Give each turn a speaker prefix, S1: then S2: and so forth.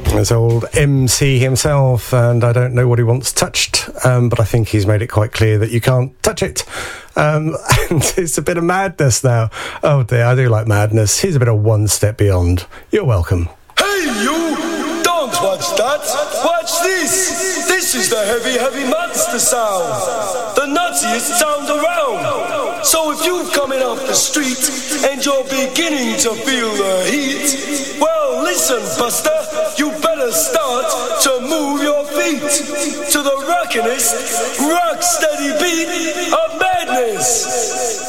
S1: There's old MC himself, and I don't know what he wants touched, but I think he's made it quite clear that you can't touch it. And it's a bit of madness now. Oh dear, I do like madness. Here's a bit of One Step Beyond. You're welcome.
S2: Hey you! Don't watch that! Watch this! This is the heavy, heavy monster sound! The nuttiest sound around! So if you're coming off the street and you're beginning to feel the heat, well listen, Buster, you better start to move your feet to the rockinest, rock steady beat of madness!